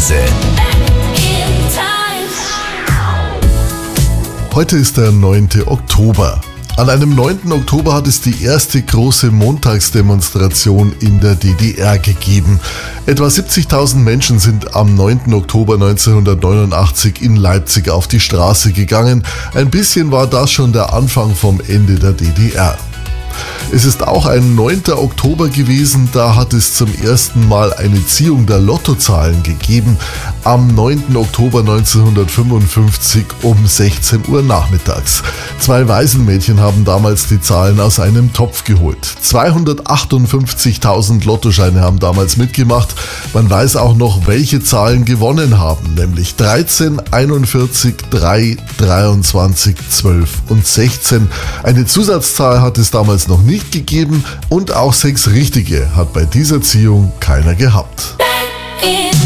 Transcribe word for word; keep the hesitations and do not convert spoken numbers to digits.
Zeitreise. Heute ist der neunte Oktober. An einem neunten Oktober hat es die erste große Montagsdemonstration in der D D R gegeben. Etwa siebzigtausend Menschen sind am neunten Oktober neunzehnhundertneunundachtzig in Leipzig auf die Straße gegangen. Ein bisschen war das schon der Anfang vom Ende der D D R. Es ist auch ein neunter Oktober gewesen, da hat es zum ersten Mal eine Ziehung der Lottozahlen gegeben, am neunten Oktober neunzehnhundertfünfundfünfzig um sechzehn Uhr nachmittags. Zwei Waisenmädchen haben damals die Zahlen aus einem Topf geholt. zweihundertachtundfünfzigtausend Lottoscheine haben damals mitgemacht. Man weiß auch noch, welche Zahlen gewonnen haben, nämlich dreizehn, einundvierzig, drei, dreiundzwanzig, zwölf und sechzehn. Eine Zusatzzahl hat es damals noch nicht gegeben und auch sechs richtige hat bei dieser Ziehung keiner gehabt.